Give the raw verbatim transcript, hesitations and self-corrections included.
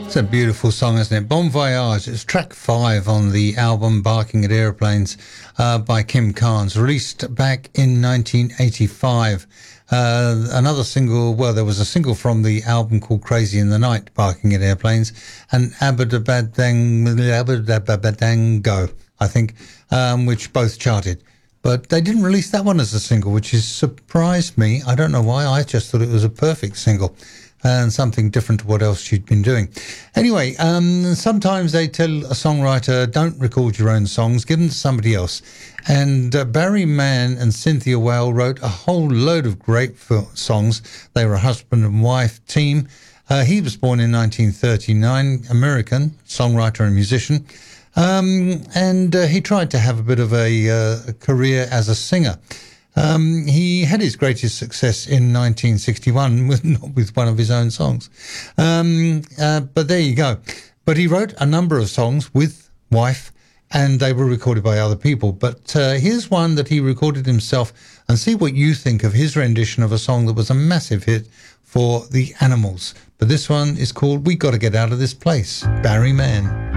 It's a beautiful song, isn't it? Bon Voyage. It's track five on the album Barking at Aeroplanes uh, by Kim Carnes, released back in nineteen eighty-five. Uh, another single, well, there was a single from the album called Crazy in the Night, Barking at Airplanes, and Abadabadang, Abadabadango, I think, um, which both charted. But they didn't release that one as a single, which has surprised me. I don't know why. I just thought it was a perfect single and something different to what else she'd been doing. Anyway, um, sometimes they tell a songwriter, don't record your own songs, give them to somebody else. And uh, Barry Mann and Cynthia Weil wrote a whole load of great fil- songs. They were a husband and wife team. Uh, he was born in nineteen thirty-nine, American songwriter and musician. Um, and uh, he tried to have a bit of a, uh, a career as a singer. Um, he had his greatest success in nineteen sixty-one with not with one of his own songs. Um, uh, but there you go. But he wrote a number of songs with wife, and they were recorded by other people. But uh, here's one that he recorded himself, and see what you think of his rendition of a song that was a massive hit for the Animals. But this one is called We Gotta Get Out of This Place, Barry Mann.